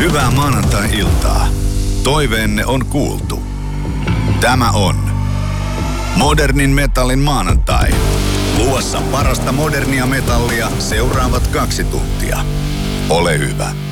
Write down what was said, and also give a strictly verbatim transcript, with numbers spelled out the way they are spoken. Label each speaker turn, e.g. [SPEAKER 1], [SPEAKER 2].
[SPEAKER 1] Hyvää maanantai-iltaa. Toiveenne on kuultu. Tämä on Modernin metallin maanantai. Luvassa parasta modernia metallia seuraavat kaksi tuntia. Ole hyvä.